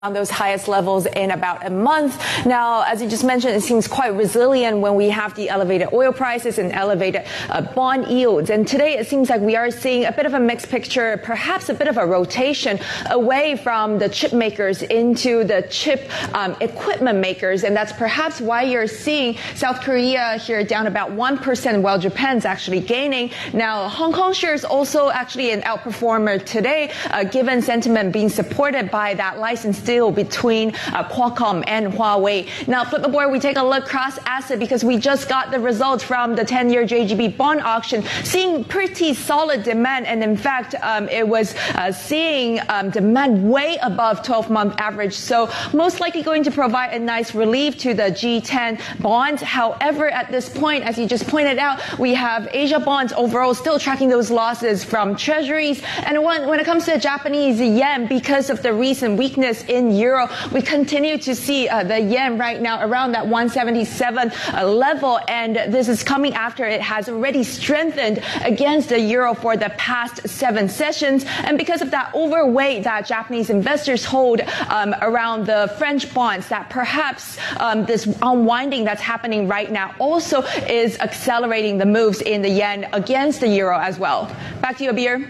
on those highest levels in about a month. Now, as you just mentioned, it seems quite resilient when we have the elevated oil prices and elevated bond yields. And today it seems like we are seeing a bit of a mixed picture, perhaps a bit of a rotation away from the chip makers into the chip equipment makers. And that's perhaps why you're seeing South Korea here down about 1%, while Japan's actually gaining. Now, Hong Kong shares also actually an outperformer today, given sentiment being supported by that license deal between Qualcomm and Huawei. Now, flip the board, we take a look cross asset because we just got the results from the 10-year JGB bond auction, seeing pretty solid demand. And in fact, it was seeing demand way above 12-month average. So most likely going to provide a nice relief to the G10 bonds. However, at this point, as you just pointed out, we have Asia bonds overall still tracking those losses from treasuries. And when it comes to the Japanese yen, because of the recent weakness in euro, we continue to see the yen right now around that 177 level, and this is coming after it has already strengthened against the euro for the past 7 sessions. And because of that overweight that Japanese investors hold around the French bonds, that perhaps this unwinding that's happening right now also is accelerating the moves in the yen against the euro as well. Back to you, Abir.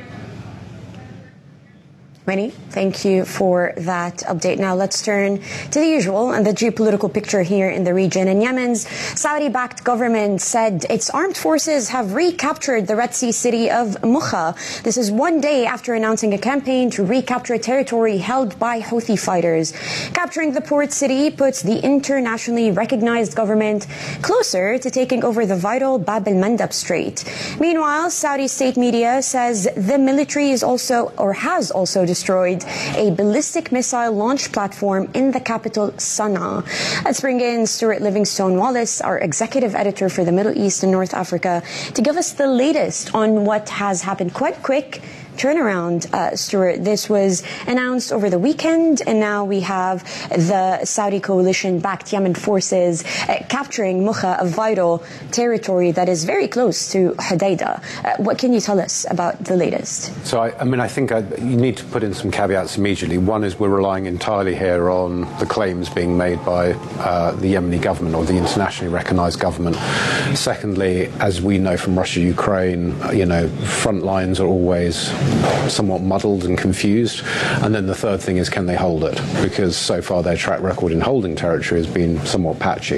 Winnie, thank you for that update. Now let's turn to the usual and the geopolitical picture here in the region. And Yemen's Saudi-backed government said its armed forces have recaptured the Red Sea city of Mukha. This is one day after announcing a campaign to recapture territory held by Houthi fighters. Capturing the port city puts the internationally recognized government closer to taking over the vital Bab el-Mandab Strait. Meanwhile, Saudi state media says the military is also, or has also, destroyed a ballistic missile launch platform in the capital, Sana'a. Let's bring in Stuart Livingstone-Wallace, our executive editor for the Middle East and North Africa, to give us the latest on what has happened. Quite quick turnaround, Stuart. This was announced over the weekend, and now we have the Saudi coalition-backed Yemen forces capturing Mukha, a vital territory that is very close to Hodeidah. What can you tell us about the latest? So, I think you need to put in some caveats immediately. One is we're relying entirely here on the claims being made by the Yemeni government or the internationally recognized government. Secondly, as we know from Russia, Ukraine, front lines are always somewhat muddled and confused. And then the third thing is, can they hold it? Because so far their track record in holding territory has been somewhat patchy.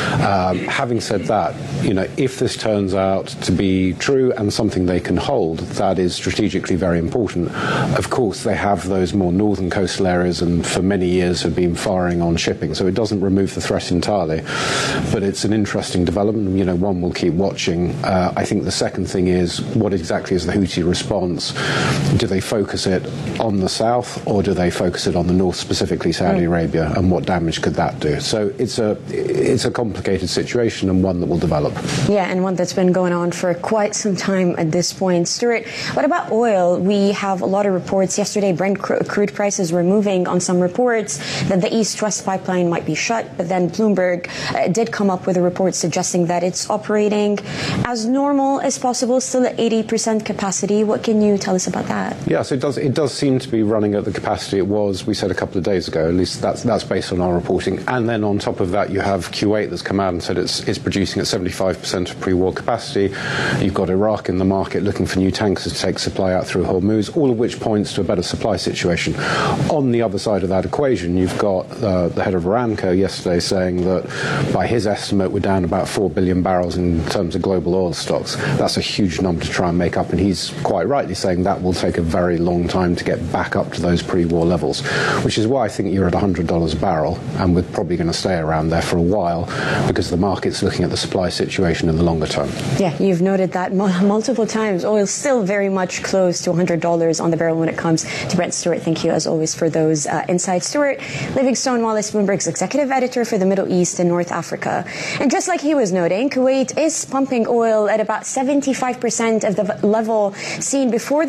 Having said that, if this turns out to be true and something they can hold, that is strategically very important. Of course, they have those more northern coastal areas and for many years have been firing on shipping, so it doesn't remove the threat entirely. But it's an interesting development. One we'll keep watching. I think the second thing is, what exactly is the Houthi response? Do they focus it on the south, or do they focus it on the north, specifically Saudi Arabia, and what damage could that do? So it's a complicated situation and one that will develop. Yeah, and one that's been going on for quite some time at this point. Stuart, what about oil? We have a lot of reports. Yesterday, Brent crude prices were moving on some reports that the East-West pipeline might be shut, but then Bloomberg did come up with a report suggesting that it's operating as normal as possible, still at 80% capacity. What can you tell us about that? Yes, it does seem to be running at the capacity it was, we said a couple of days ago. At least that's based on our reporting. And then on top of that, you have Kuwait that's come out and said it's producing at 75% of pre-war capacity. You've got Iraq in the market looking for new tankers to take supply out through Hormuz, all of which points to a better supply situation. On the other side of that equation, you've got the head of Aramco yesterday saying that by his estimate, we're down about 4 billion barrels in terms of global oil stocks. That's a huge number to try and make up, and he's quite rightly saying that will take a very long time to get back up to those pre-war levels, which is why I think you're at $100 a barrel, and we're probably going to stay around there for a while because the market's looking at the supply situation in the longer term. Yeah, you've noted that multiple times. Oil's still very much close to $100 on the barrel when it comes to Brent. Stuart, thank you as always for those insights. Stuart Livingstone-Wallace, Bloomberg's executive editor for the Middle East and North Africa. And just like he was noting, Kuwait is pumping oil at about 75% of the level seen before the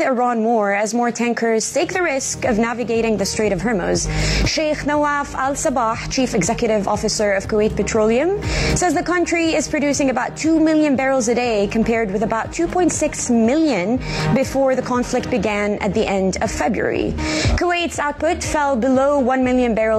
Iran more as more tankers take the risk of navigating the Strait of Hormuz. Sheikh Nawaf Al Sabah, Chief Executive Officer of Kuwait Petroleum, says the country is producing about 2 million barrels a day compared with about 2.6 million before the conflict began at the end of February. Kuwait's output fell below 1 million barrels